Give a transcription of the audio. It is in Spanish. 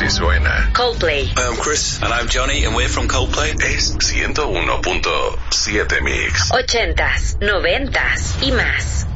Así suena Coldplay. I'm Chris. And I'm Johnny, and we're from Coldplay. Es 101.7 Mix. 80s, 90s y más.